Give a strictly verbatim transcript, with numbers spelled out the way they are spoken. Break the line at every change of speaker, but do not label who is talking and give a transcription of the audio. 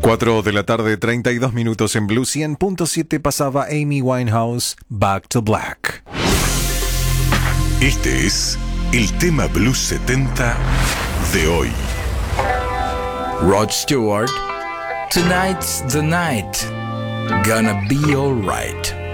cuatro de la tarde, treinta y dos minutos en Blue. Cien punto siete pasaba Amy Winehouse, Back to Black.
Este es el tema Blues setenta de hoy.
Rod Stewart, Tonight's the Night, Gonna Be Alright.